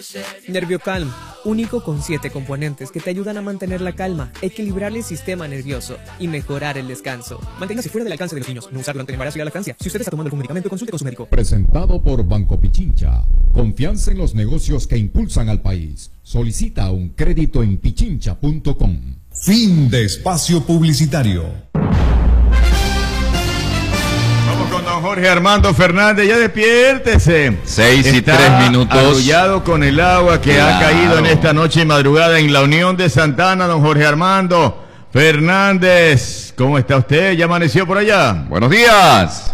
NervioCalm, único con 7 componentes que te ayudan a mantener la calma, equilibrar el sistema nervioso y mejorar el descanso. Manténgase fuera del alcance de los niños. No usar durante el embarazo y la lactancia. Si usted está tomando algún medicamento, consulte con su médico. Presentado por Banco Pichincha. Confianza en los negocios que impulsan al país. Solicita un crédito en pichincha.com. Fin de espacio publicitario. Con don Jorge Armando Fernández, ya despiértese. 6:03. Arrullado con el agua que ha caído en esta noche y madrugada en la Unión de Santa Ana, don Jorge Armando Fernández. ¿Cómo está usted? ¿Ya amaneció por allá? Buenos días.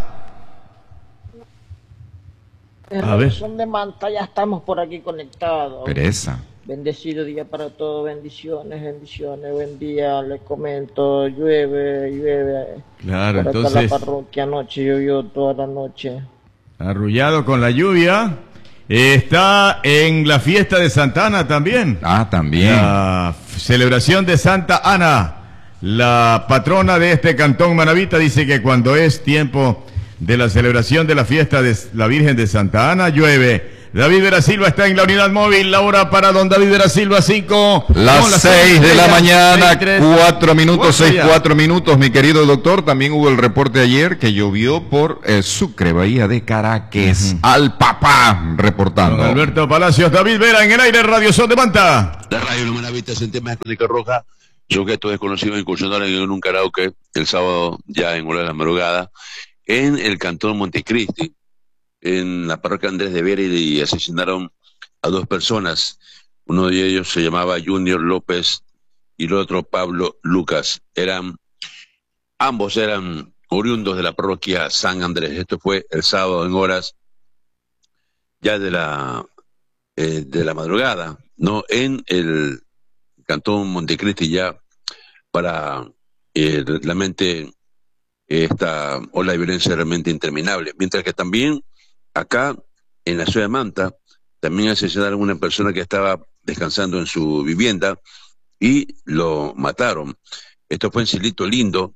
A ver. Son de Manta, ya estamos por aquí conectados. Pereza. Bendecido día para todos, bendiciones, buen día, les comento, llueve. Claro, por acá entonces. la parroquia anoche llovió toda la noche. Arrullado con la lluvia. Está en la fiesta de Santa Ana también. Ah, también. La celebración de Santa Ana, la patrona de este cantón Manabita, dice que cuando es tiempo de la celebración de la fiesta de la Virgen de Santa Ana, llueve. David Vera Silva está en la unidad móvil. La hora para don David Vera Silva, 5. Las 6 de la mañana, 4 minutos, 4 ya. minutos, mi querido doctor. También hubo el reporte ayer que llovió por Sucre, Bahía de Caracas. Al papá reportando. Don Alberto Palacios, David Vera en el aire, Radio Sol de Manta. La radio Manavita en temas de Crónica Roja. Sujetos desconocidos incursionaron en un karaoke el sábado ya en hora de la madrugada en el cantón Montecristi, en la parroquia Andrés de Vera, y asesinaron a 2 personas. Uno de ellos se llamaba Junior López y el otro Pablo Lucas. Ambos eran oriundos de la parroquia San Andrés. Esto fue el sábado en horas ya de la madrugada, ¿no? En el cantón Montecristi, ya para realmente esta ola de violencia realmente interminable. Mientras que también acá, en la ciudad de Manta, también asesinaron a una persona que estaba descansando en su vivienda y lo mataron. Esto fue en Cielito Lindo.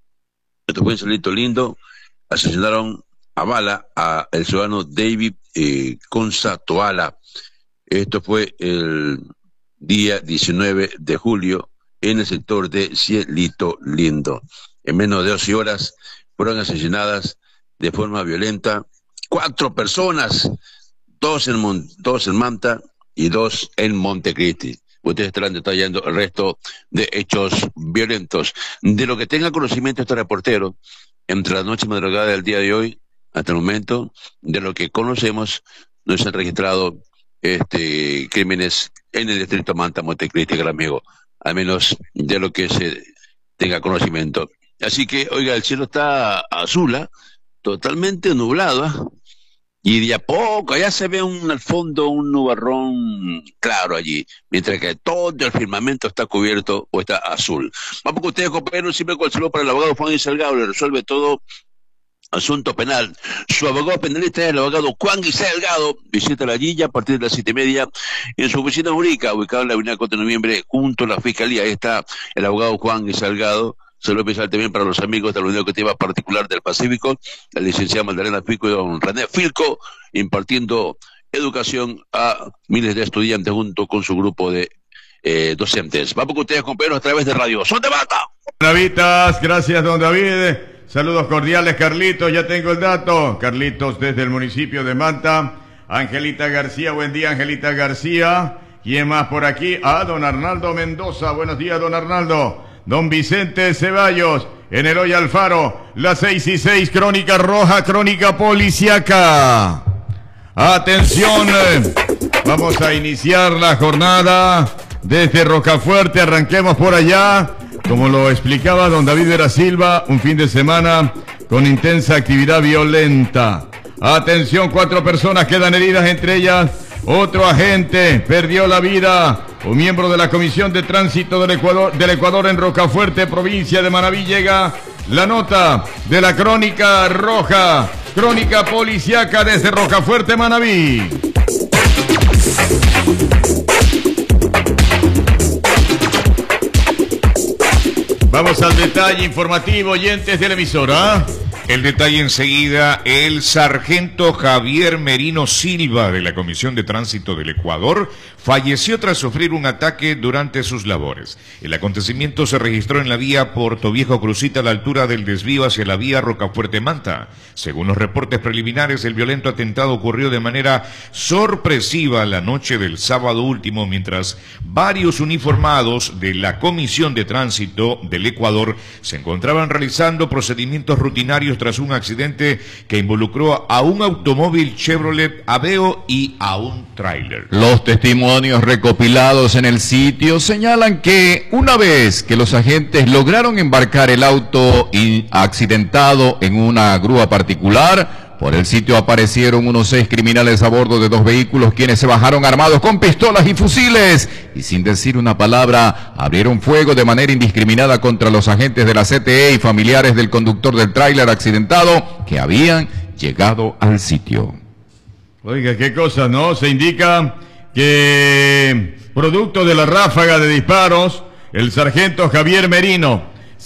Asesinaron a bala a el ciudadano David Conza Toala. Esto fue el día 19 de julio en el sector de Cielito Lindo. En menos de 12 horas fueron asesinadas de forma violenta 4 personas, 2 en Manta y 2 en Montecristi. Ustedes estarán detallando el resto de hechos violentos. De lo que tenga conocimiento este reportero, entre la noche y madrugada del día de hoy, hasta el momento, de lo que conocemos, no se han registrado crímenes en el distrito Manta, Montecristi, gran amigo, al menos de lo que se tenga conocimiento. Así que, oiga, el cielo está azul, totalmente nublado, y de a poco ya se ve al fondo un nubarrón claro allí, mientras que todo el firmamento está cubierto o está azul. Vamos con ustedes, compañeros, siempre con el saludo para el abogado Juan Salgado, le resuelve todo asunto penal. Su abogado penalista es el abogado Juan Salgado. Visítala allí ya a partir de las 7:30 en su oficina jurídica, ubicada en la avenida 4 de Noviembre, junto a la Fiscalía. Ahí está el abogado Juan Salgado. Saludo especial también para los amigos de la Unidad Educativa Particular del Pacífico, la licenciada Magdalena Filco y don René Filco, impartiendo educación a miles de estudiantes junto con su grupo de docentes. Vamos con ustedes, compañeros, a través de Radio Sol de Manta. Navitas, gracias, don David. Saludos cordiales, Carlitos, ya tengo el dato. Carlitos desde el municipio de Manta. Angelita García, buen día, Angelita García. ¿Quién más por aquí? Don Arnaldo Mendoza, buenos días, don Arnaldo. Don Vicente Ceballos, en Eloy Alfaro, las 6:06, Crónica Roja, Crónica Policiaca. Atención, vamos a iniciar la jornada desde Rocafuerte, arranquemos por allá. Como lo explicaba don David Vera Silva, un fin de semana con intensa actividad violenta. Atención, 4 personas quedan heridas, entre ellas otro agente perdió la vida. Un miembro de la Comisión de Tránsito del Ecuador en Rocafuerte, provincia de Manabí. Llega la nota de la Crónica Roja, Crónica Policiaca desde Rocafuerte, Manabí. Vamos al detalle informativo, oyentes de la emisora. El detalle enseguida, el sargento Javier Merino Silva de la Comisión de Tránsito del Ecuador falleció tras sufrir un ataque durante sus labores. El acontecimiento se registró en la vía Portoviejo Crucita a la altura del desvío hacia la vía Rocafuerte Manta. Según los reportes preliminares, el violento atentado ocurrió de manera sorpresiva la noche del sábado último, mientras varios uniformados de la Comisión de Tránsito del Ecuador se encontraban realizando procedimientos rutinarios tras un accidente que involucró a un automóvil Chevrolet Aveo y a un tráiler. Los testimonios recopilados en el sitio señalan que una vez que los agentes lograron embarcar el auto accidentado en una grúa particular, por el sitio aparecieron unos 6 criminales a bordo de 2 vehículos, quienes se bajaron armados con pistolas y fusiles y sin decir una palabra abrieron fuego de manera indiscriminada contra los agentes de la CTE y familiares del conductor del tráiler accidentado que habían llegado al sitio. Oiga, qué cosa, ¿no? Se indica que producto de la ráfaga de disparos, el sargento Javier Merino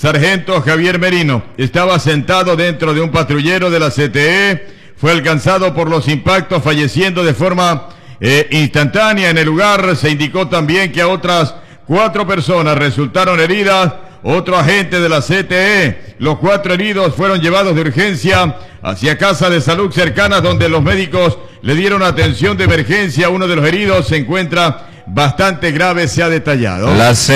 estaba sentado dentro de un patrullero de la CTE, fue alcanzado por los impactos, falleciendo de forma instantánea en el lugar. Se indicó también que a otras 4 personas resultaron heridas, otro agente de la CTE. Los 4 heridos fueron llevados de urgencia hacia casa de salud cercanas, donde los médicos le dieron atención de emergencia. Uno de los heridos se encuentra bastante grave, se ha detallado. Las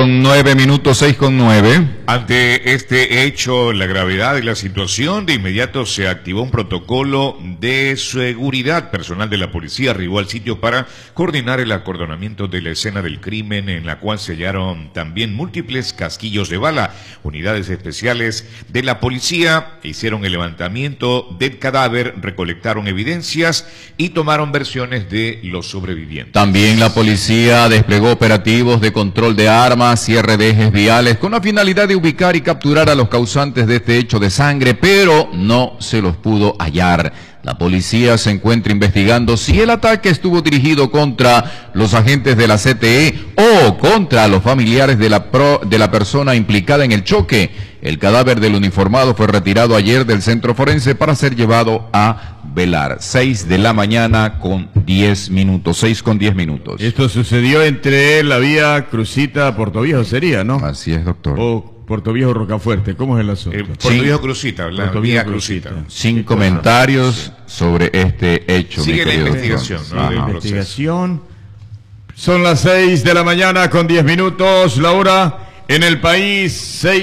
6:09. Ante este hecho, la gravedad de la situación, de inmediato se activó un protocolo de seguridad. Personal de la policía arribó al sitio para coordinar el acordonamiento de la escena del crimen, en la cual se hallaron también múltiples casquillos de bala. Unidades especiales de la policía hicieron el levantamiento del cadáver, recolectaron evidencias y tomaron versiones de los sobrevivientes. También la policía desplegó operativos de control de armas, cierre de ejes viales, con la finalidad de ubicar y capturar a los causantes de este hecho de sangre, pero no se los pudo hallar. La policía se encuentra investigando si el ataque estuvo dirigido contra los agentes de la CTE o contra los familiares de la persona implicada en el choque. El cadáver del uniformado fue retirado ayer del centro forense para ser llevado a velar. 6:10. Esto sucedió entre la vía Crucita Portoviejo, sería, ¿no? Así es, doctor. O Portoviejo Rocafuerte, ¿cómo es el asunto? Portoviejo Crucita, la vía Crucita. Sin comentarios sobre este hecho. Sigue la investigación, ¿no? La investigación. Son las 6:10, la hora en el país,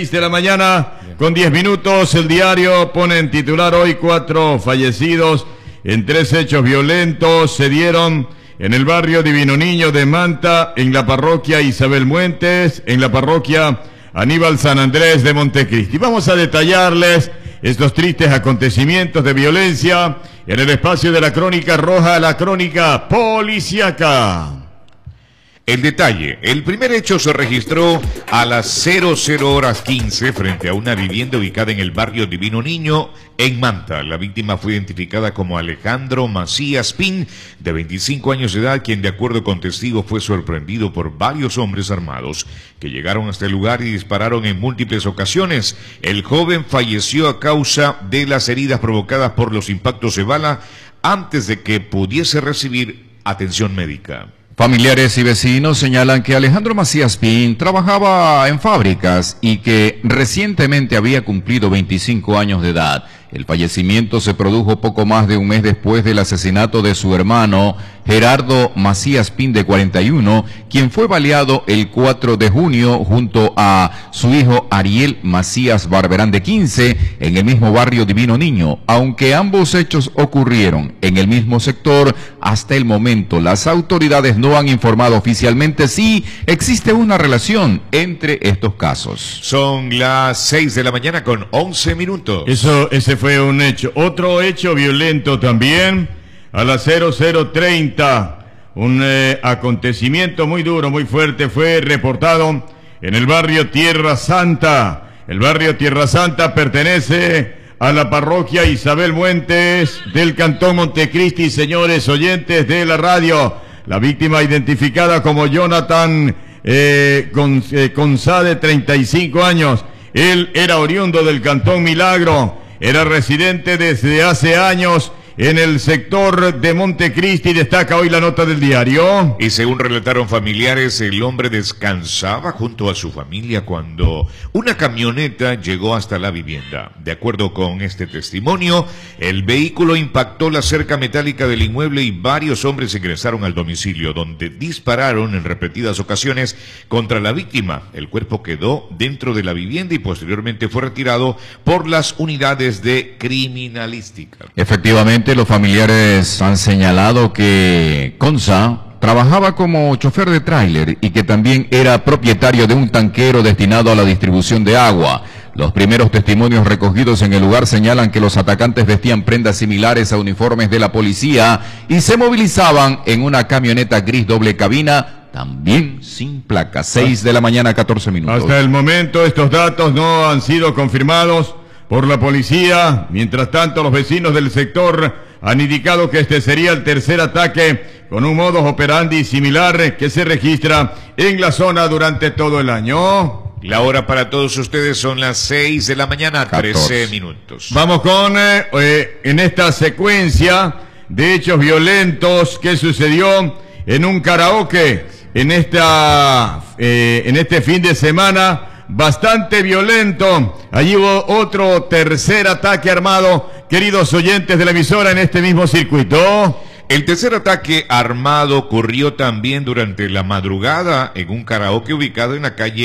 6:10. El diario pone en titular hoy 4 fallecidos en 3 hechos violentos se dieron en el barrio Divino Niño de Manta, en la parroquia Isabel Muentes, en la parroquia Aníbal San Andrés de Montecristi. Vamos a detallarles estos tristes acontecimientos de violencia en el espacio de la Crónica Roja, la Crónica Policiaca. El detalle, el primer hecho se registró a las 00:15 frente a una vivienda ubicada en el barrio Divino Niño, en Manta. La víctima fue identificada como Alejandro Macías Pin, de 25 años de edad, quien de acuerdo con testigos fue sorprendido por varios hombres armados que llegaron hasta el lugar y dispararon en múltiples ocasiones. El joven falleció a causa de las heridas provocadas por los impactos de bala antes de que pudiese recibir atención médica. Familiares y vecinos señalan que Alejandro Macías Pin trabajaba en fábricas y que recientemente había cumplido 25 años de edad. El fallecimiento se produjo poco más de un mes después del asesinato de su hermano Gerardo Macías Pin, de 41, quien fue baleado el 4 de junio junto a su hijo Ariel Macías Barberán, de 15, en el mismo barrio Divino Niño. Aunque ambos hechos ocurrieron en el mismo sector, hasta el momento las autoridades no han informado oficialmente si existe una relación entre estos casos. Son las 6:11. Ese fue un hecho. Otro hecho violento también, a las 00:30, un acontecimiento muy duro, muy fuerte, fue reportado en el barrio Tierra Santa. El barrio Tierra Santa pertenece a la parroquia Isabel Muentes del Cantón Montecristi, señores oyentes de la radio. La víctima, identificada como Jonathan Conza, de 35 años. Él era oriundo del Cantón Milagro. era residente desde hace años en el sector de Montecristi. Destaca hoy la nota del diario. Y según relataron familiares, el hombre descansaba junto a su familia cuando una camioneta llegó hasta la vivienda. De acuerdo con este testimonio, el vehículo impactó la cerca metálica del inmueble y varios hombres ingresaron al domicilio, donde dispararon en repetidas ocasiones contra la víctima. El cuerpo quedó dentro de la vivienda y posteriormente fue retirado por las unidades de criminalística. Efectivamente, los familiares han señalado que Conza trabajaba como chofer de tráiler y que también era propietario de un tanquero destinado a la distribución de agua. Los primeros testimonios recogidos en el lugar señalan que los atacantes vestían prendas similares a uniformes de la policía y se movilizaban en una camioneta gris doble cabina, también sin placa. 6 de la mañana, 14 minutos. Hasta el momento estos datos no han sido confirmados por la policía. Mientras tanto, los vecinos del sector han indicado que este sería el tercer ataque con un modus operandi similar que se registra en la zona durante todo el año. La hora para todos ustedes son las 6 de la mañana, 13 14 minutos. Vamos con en esta secuencia de hechos violentos que sucedió en un karaoke en este fin de semana. Bastante violento. Allí hubo otro tercer ataque armado, queridos oyentes de la emisora, en este mismo circuito. El tercer ataque armado ocurrió también durante la madrugada en un karaoke ubicado en la calle